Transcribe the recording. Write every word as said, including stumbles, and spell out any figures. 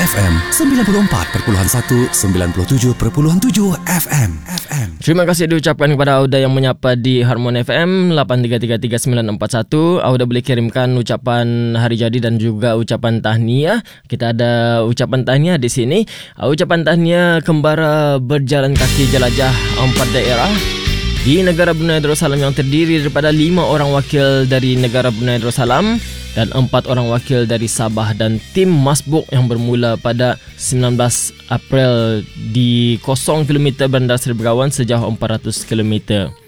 F M sembilan puluh empat perpuluhan satu, sembilan puluh tujuh perpuluhan tujuh F M. F M. Terima kasih diucapkan kepada Auda yang menyapa di Harmon F M lapan tiga tiga tiga sembilan empat satu. Auda boleh kirimkan ucapan hari jadi dan juga ucapan tahniah. Kita ada ucapan tahniah di sini. Ucapan tahniah kembara berjalan kaki jelajah empat daerah di negara Brunei Darussalam yang terdiri daripada lima orang wakil dari negara Brunei Darussalam dan empat orang wakil dari Sabah, dan tim masbuk yang bermula pada sembilan belas April di kosong kilometer Bandar Seri Begawan sejauh empat ratus kilometer.